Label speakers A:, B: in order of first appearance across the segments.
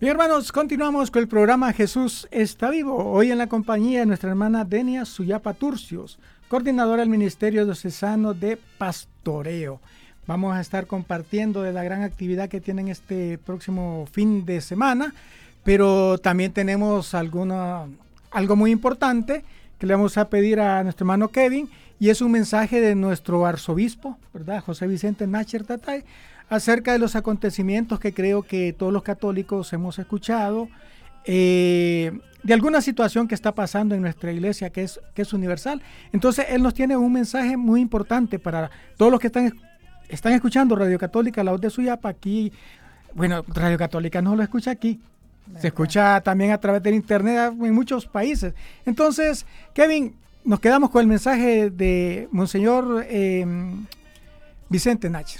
A: Bien, hermanos, continuamos con el programa Jesús está vivo. Hoy en la compañía de nuestra hermana Denia Suyapa Turcios, coordinadora del Ministerio Diocesano de Pastoreo. Vamos a estar compartiendo de la gran actividad que tienen este próximo fin de semana, pero también tenemos algo muy importante que le vamos a pedir a nuestro hermano Kevin, y es un mensaje de nuestro arzobispo, ¿verdad? José Vicente Nacher Tatay, acerca de los acontecimientos que creo que todos los católicos hemos escuchado, de alguna situación que está pasando en nuestra iglesia que es universal. Entonces él nos tiene un mensaje muy importante para todos los que están escuchando Radio Católica, la voz de Suyapa. Aquí, bueno, Radio Católica no lo escucha aquí, se escucha también a través del internet en muchos países. Entonces, Kevin, nos quedamos con el mensaje de Monseñor Vicente Nacher.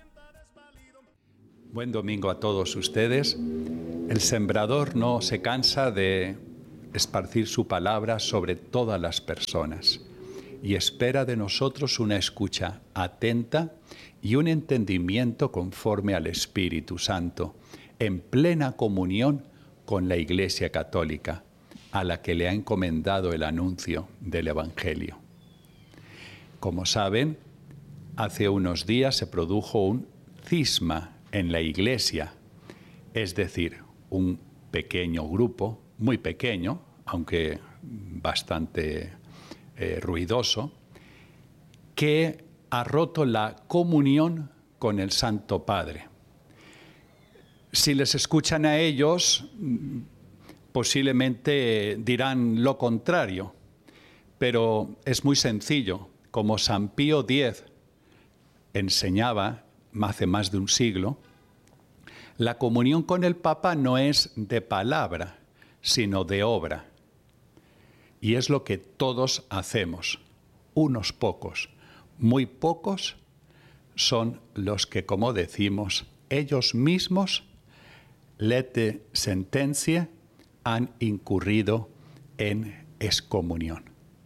B: Buen domingo a todos ustedes. El sembrador no se cansa de esparcir su palabra sobre todas las personas y espera de nosotros una escucha atenta y un entendimiento conforme al Espíritu Santo, en plena comunión con la Iglesia Católica, a la que le ha encomendado el anuncio del Evangelio. Como saben, hace unos días se produjo un cisma en la Iglesia, es decir, un pequeño grupo, muy pequeño, aunque bastante ruidoso, que ha roto la comunión con el Santo Padre. Si les escuchan a ellos, posiblemente dirán lo contrario, pero es muy sencillo. Como San Pío X enseñaba hace más de un siglo, la comunión con el Papa no es de palabra, sino de obra. Y es lo que todos hacemos. Unos pocos, muy pocos, son los que, como decimos, ellos mismos, lete sentencia, han incurrido en excomunión.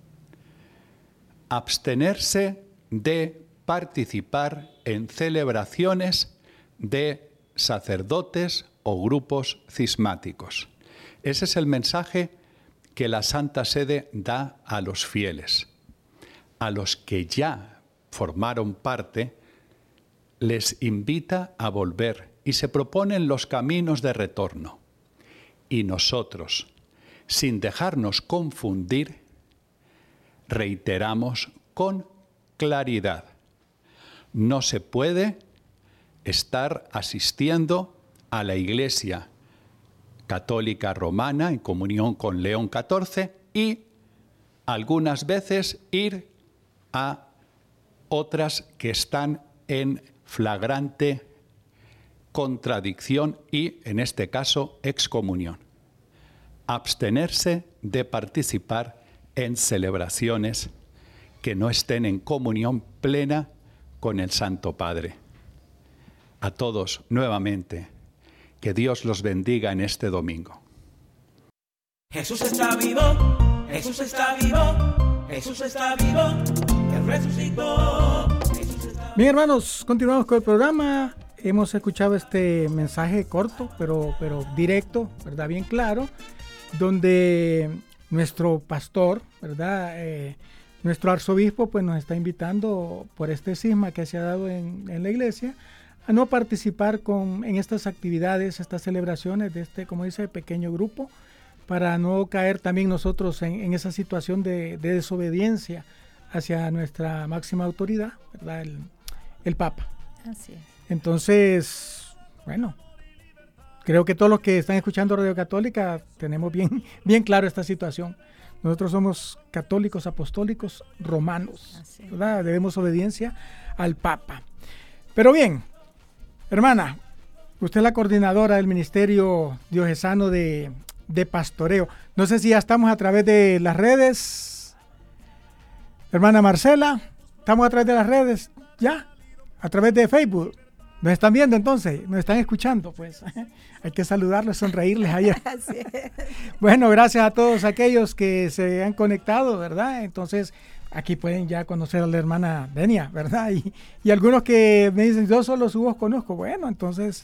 B: Abstenerse de participar en celebraciones de sacerdotes o grupos cismáticos. Ese es el mensaje que la Santa Sede da a los fieles. A los que ya formaron parte, les invita a volver y se proponen los caminos de retorno. Y nosotros, sin dejarnos confundir, reiteramos con claridad: no se puede estar asistiendo a la Iglesia Católica Romana en comunión con León XIV y algunas veces ir a otras que están en flagrante contradicción y, en este caso, excomunión. Abstenerse de participar en celebraciones que no estén en comunión plena con el Santo Padre. A todos, nuevamente, que Dios los bendiga en este domingo.
C: Jesús está vivo, Jesús está vivo, Jesús está vivo, Él resucitó.
A: Bien, hermanos, continuamos con el programa. Hemos escuchado este mensaje corto, pero directo, ¿verdad? Bien claro, donde nuestro pastor, ¿verdad? Nuestro arzobispo pues nos está invitando por este cisma que se ha dado en la iglesia a no participar en estas actividades, estas celebraciones de este, como dice, pequeño grupo, para no caer también nosotros en esa situación de desobediencia hacia nuestra máxima autoridad, ¿verdad? El Papa.
D: Así es.
A: Entonces, bueno, creo que todos los que están escuchando Radio Católica tenemos bien claro esta situación. Nosotros somos católicos apostólicos romanos, ¿verdad? Debemos obediencia al Papa. Pero bien, hermana, usted es la coordinadora del Ministerio Diocesano de Pastoreo. No sé si ya estamos a través de las redes. Hermana Marcela, ¿estamos a través de las redes? ¿Ya? ¿A través de Facebook? ¿Nos están viendo entonces? ¿Nos están escuchando? Pues hay que saludarles, sonreírles ahí. Bueno, gracias a todos aquellos que se han conectado, ¿verdad? Entonces, aquí pueden ya conocer a la hermana Denia, ¿verdad? Y algunos que me dicen, yo solo su voz conozco. Bueno, entonces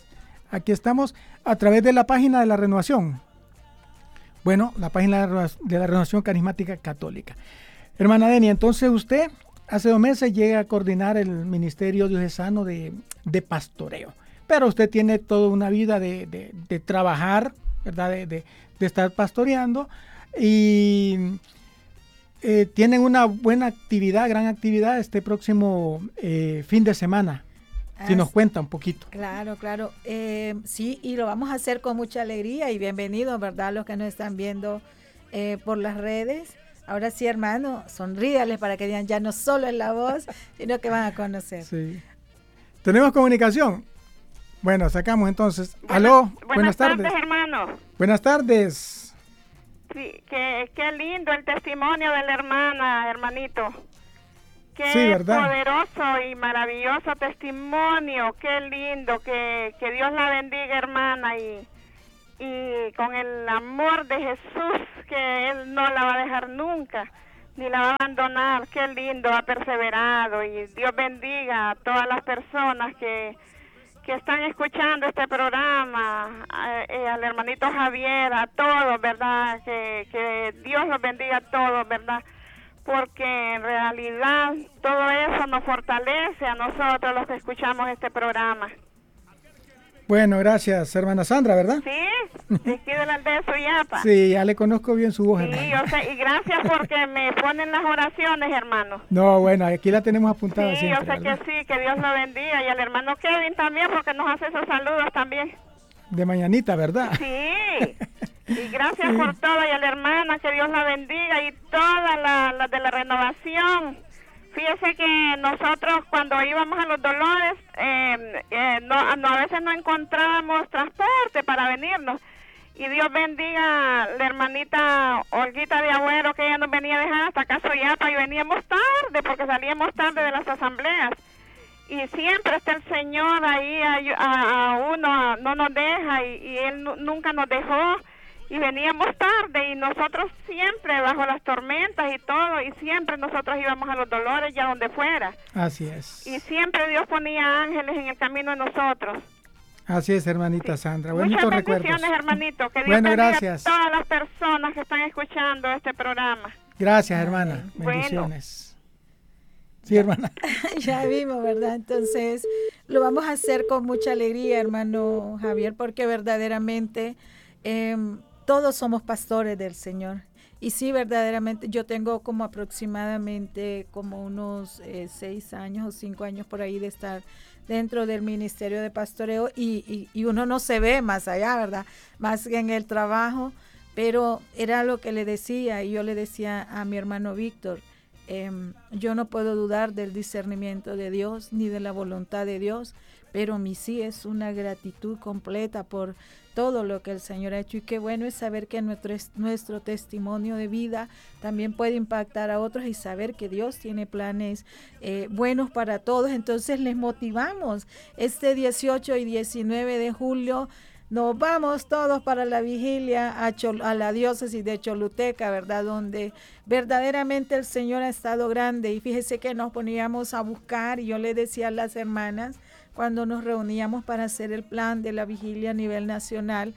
A: Aquí estamos a través de la página de la Renovación. Bueno, la página de la Renovación Carismática Católica. Hermana Denia, entonces usted hace 2 meses llega a coordinar el Ministerio Diocesano de Pastoreo. Pero usted tiene toda una vida de trabajar, ¿verdad? De estar pastoreando. Y tienen una buena actividad, gran actividad este próximo fin de semana. Si nos cuenta un poquito.
D: Claro. Sí, y lo vamos a hacer con mucha alegría y bienvenidos, ¿verdad? Los que nos están viendo por las redes. Ahora sí, hermano, sonríales para que digan ya no solo es la voz, sino que van a conocer. Sí.
A: ¿Tenemos comunicación? Bueno, sacamos entonces. Aló, buenas tardes,
E: hermano.
A: Buenas tardes.
E: Sí, qué lindo el testimonio de la hermana, hermanito. Qué
A: sí, ¿verdad?
E: Poderoso y maravilloso testimonio, qué lindo, que Dios la bendiga, hermana, y con el amor de Jesús, que Él no la va a dejar nunca, ni la va a abandonar. Qué lindo, ha perseverado, y Dios bendiga a todas las personas que están escuchando este programa, al hermanito Javier, a todos, ¿verdad? Que Dios los bendiga a todos, ¿verdad? Porque en realidad todo eso nos fortalece a nosotros los que escuchamos este programa.
A: Bueno, gracias, hermana Sandra, ¿verdad?
E: Sí, de aquí de la aldea de Suyapa.
A: Sí, ya le conozco bien su voz, hermano.
E: Sí, yo sé, y gracias porque me ponen las oraciones, hermano.
A: No, bueno, aquí la tenemos apuntada
E: sí,
A: siempre,
E: yo sé, ¿verdad? Que sí, que Dios lo bendiga, y al hermano Kevin también, porque nos hace esos saludos también.
A: De mañanita, ¿verdad?
E: Sí. Y gracias por todo, y a la hermana, que Dios la bendiga, y todas las de la Renovación. Fíjese que nosotros cuando íbamos a los Dolores, a veces no encontrábamos transporte para venirnos. Y Dios bendiga a la hermanita Olguita de Agüero, que ella nos venía a dejar hasta acá Soyapa, y veníamos tarde, porque salíamos tarde de las asambleas. Y siempre está el Señor ahí a uno, no nos deja, y Él nunca nos dejó. Y veníamos tarde, y nosotros siempre bajo las tormentas y todo, y siempre nosotros íbamos a los Dolores, ya donde fuera.
A: Así es.
E: Y siempre Dios ponía ángeles en el camino de nosotros.
A: Así es, hermanita Sandra. Bonitos
E: Muchas
A: recuerdos.
E: bendiciones, hermanito. Que Dios
A: bueno,
E: bendiga
A: gracias
E: a todas las personas que están escuchando este programa.
A: Gracias, hermana. Bendiciones. Bueno. Sí, hermana.
D: Ya vimos, ¿verdad? Entonces, lo vamos a hacer con mucha alegría, hermano Javier, porque verdaderamente todos somos pastores del Señor. Y sí, verdaderamente, yo tengo como aproximadamente como unos 6 años o 5 años por ahí de estar dentro del ministerio de pastoreo, y uno no se ve más allá, ¿verdad? Más que en el trabajo, pero era lo que le decía, y yo le decía a mi hermano Víctor, yo no puedo dudar del discernimiento de Dios ni de la voluntad de Dios, pero mi sí es una gratitud completa por todo lo que el Señor ha hecho, y qué bueno es saber que nuestro testimonio de vida también puede impactar a otros, y saber que Dios tiene planes buenos para todos. Entonces les motivamos este 18 y 19 de julio. Nos vamos todos para la vigilia a la diócesis de Choluteca, ¿verdad? Donde verdaderamente el Señor ha estado grande. Y fíjese que nos poníamos a buscar, y yo le decía a las hermanas, cuando nos reuníamos para hacer el plan de la vigilia a nivel nacional,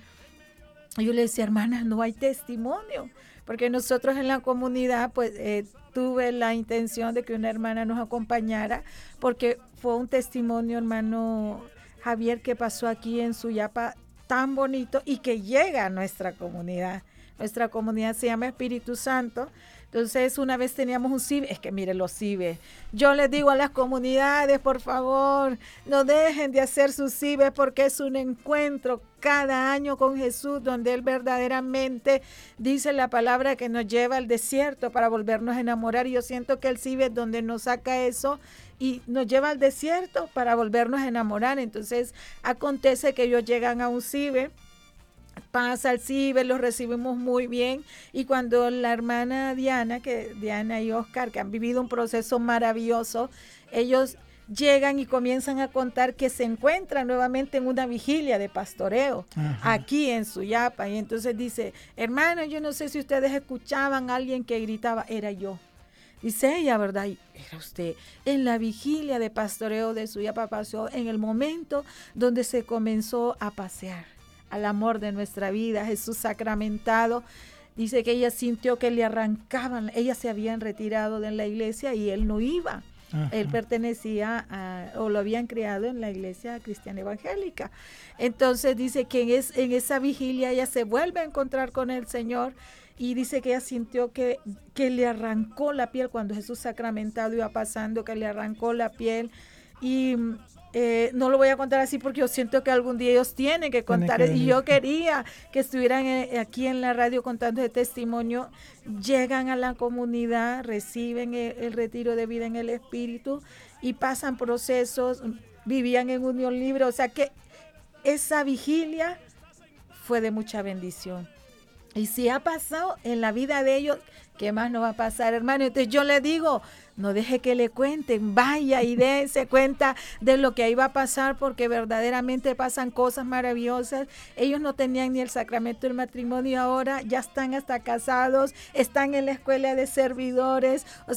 D: yo le decía, hermanas, no hay testimonio, porque nosotros en la comunidad, pues, tuve la intención de que una hermana nos acompañara, porque fue un testimonio, hermano Javier, que pasó aquí en Suyapa tan bonito, y que llega a nuestra comunidad. Nuestra comunidad se llama Espíritu Santo. Entonces, una vez teníamos un CIBE, es que mire los CIBE. Yo les digo a las comunidades, por favor, no dejen de hacer sus CIBE, porque es un encuentro cada año con Jesús, donde Él verdaderamente dice la palabra que nos lleva al desierto para volvernos a enamorar. Y yo siento que el CIBE es donde nos saca eso y nos lleva al desierto para volvernos a enamorar. Entonces, acontece que ellos llegan a un CIBE, pasa al CIBE, los recibimos muy bien, y cuando la hermana Diana y Oscar, que han vivido un proceso maravilloso, ellos llegan y comienzan a contar que se encuentran nuevamente en una vigilia de pastoreo. Ajá. Aquí en Suyapa, y entonces dice, hermano, yo no sé si ustedes escuchaban a alguien que gritaba, era yo. Dice ella, ¿verdad? Y era usted en la vigilia de pastoreo de Suyapa pasó en el momento donde se comenzó a pasear al amor de nuestra vida, Jesús sacramentado. Dice que ella sintió que le arrancaban, ellas se habían retirado de la iglesia y él no iba. Ajá. Él pertenecía o lo habían criado en la iglesia cristiana evangélica. Entonces dice que en esa vigilia ella se vuelve a encontrar con el Señor y dice que ella sintió que le arrancó la piel cuando Jesús sacramentado iba pasando, que le arrancó la piel. Y no lo voy a contar así porque yo siento que algún día ellos tienen que contar, y yo quería que estuvieran aquí en la radio contando ese testimonio. Llegan a la comunidad, reciben el retiro de vida en el Espíritu y pasan procesos, vivían en unión libre, o sea que esa vigilia fue de mucha bendición. Y si ha pasado en la vida de ellos, ¿qué más no va a pasar, hermano? Entonces yo le digo, no deje que le cuenten, vaya y dése cuenta de lo que ahí va a pasar, porque verdaderamente pasan cosas maravillosas. Ellos no tenían ni el sacramento del matrimonio, ahora ya están hasta casados, están en la escuela de servidores, o sea,